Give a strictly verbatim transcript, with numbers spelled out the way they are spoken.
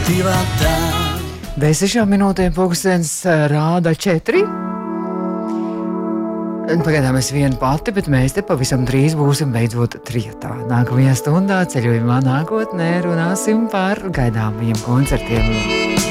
Bez sešām minūtēm pulkstens rāda četri. Pagaidām es viena pati, bet mēs te pavisam drīz būsim beidzot trijotā. Nākamajā stundā ceļojumā nākotnē runāsim par gaidāmajiem koncertiem.